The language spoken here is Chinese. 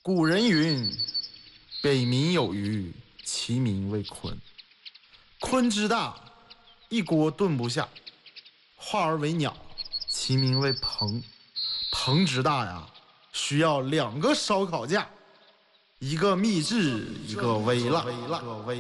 古人云：北冥有鱼，其名为鲲。鲲之大，一锅炖不下；化而为鸟，其名为鹏。鹏之大呀，需要2个烧烤架，一个秘制，一个微辣。